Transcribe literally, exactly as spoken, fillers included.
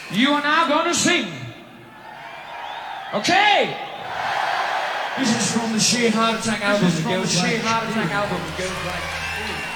You are now going to sing. Okay. This is from the Sheer Heart Attack album. This is from It goes the Sheer like- Heart Attack album. It goes like...